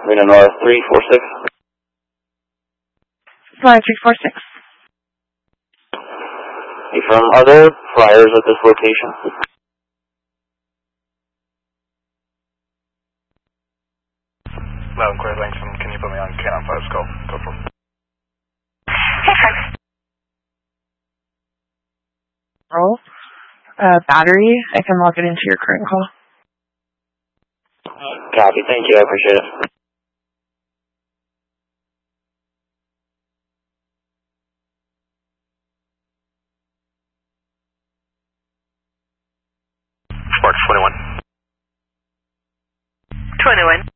Reno North 346. Flight 346. From other flyers at this location? Loud and clear, Langston. Can you put me on Canon 5 skull? Go for it. Hey, Frank. Roll. Battery. I can log it into your current call. Copy. Thank you. I appreciate it. Sparks 21. 21.